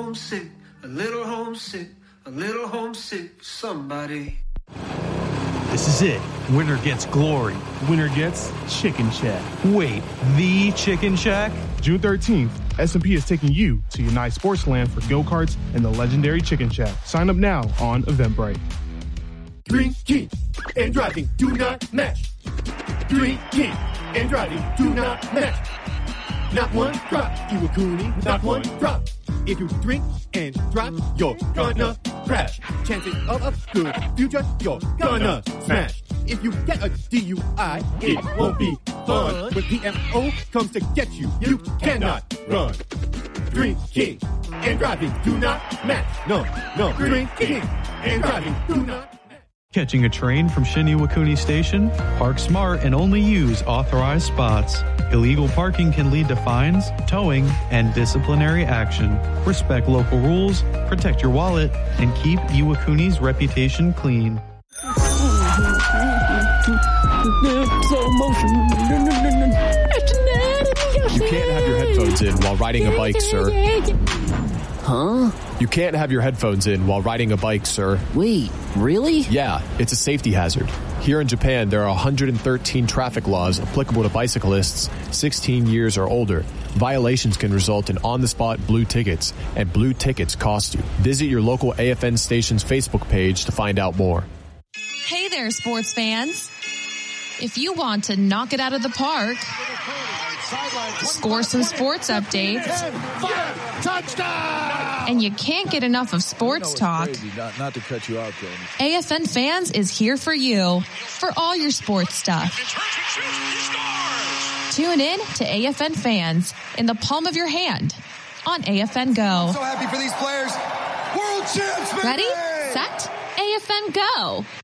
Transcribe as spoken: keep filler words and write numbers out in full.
homesick, a little homesick, a little homesick, somebody. This is it. Winner gets glory. Winner gets Chicken Shack. Wait, the Chicken Shack? June thirteenth, S and P is taking you to United Sportsland for go-karts and the legendary Chicken Shack. Sign up now on Eventbrite. Drinking and driving do not match. Drinking and driving do not match. Not one drop, Iwakuni, not one drop. If you drink and drive, you're gonna crash. Chances of a good future, you're gonna smash. If you get a D U I, it won't be fun. When P M O comes to get you, you cannot run. Drinking and driving do not match. No, no. Drinking and driving do not match. Catching a train from Shin-Iwakuni Station? Park smart and only use authorized spots. Illegal parking can lead to fines, towing, and disciplinary action. Respect local rules, protect your wallet, and keep Iwakuni's reputation clean. Slow motion. You can't have your headphones in while riding a bike, sir. Huh? You can't have your headphones in while riding a bike, sir. Wait, really? Yeah, it's a safety hazard. Here in Japan, there are one hundred thirteen traffic laws applicable to bicyclists sixteen years or older. Violations can result in on-the-spot blue tickets, and blue tickets cost you. Visit your local A F N station's Facebook page to find out more. Hey there, sports fans. If you want to knock it out of the park, score some sports updates, and you can't get enough of sports talk, not, not to cut you off, A F N Fans is here for you for all your sports stuff. Tune in to A F N Fans in the palm of your hand on A F N Go. I'm so happy for these players. World champs, baby! Ready, set, A F N Go.